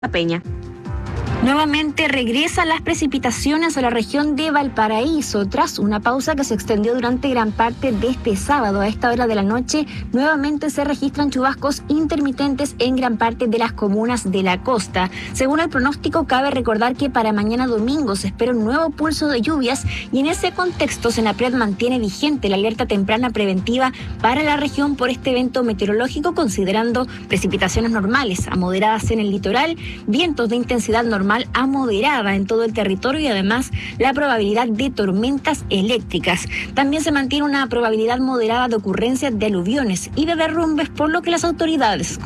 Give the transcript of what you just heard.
Peña. Nuevamente regresan las precipitaciones a la región de Valparaíso tras una pausa que se extendió durante gran parte de este sábado. A esta hora de la noche nuevamente se registran chubascos intermitentes en gran parte de las comunas de la costa. Según el pronóstico, cabe recordar que para mañana domingo se espera un nuevo pulso de lluvias y en ese contexto Senapred mantiene vigente la alerta temprana preventiva para la región por este evento meteorológico, considerando precipitaciones normales a moderadas en el litoral, vientos de intensidad normal a moderada en todo el territorio y además la probabilidad de tormentas eléctricas. También se mantiene una probabilidad moderada de ocurrencias de aluviones y de derrumbes, por lo que las autoridades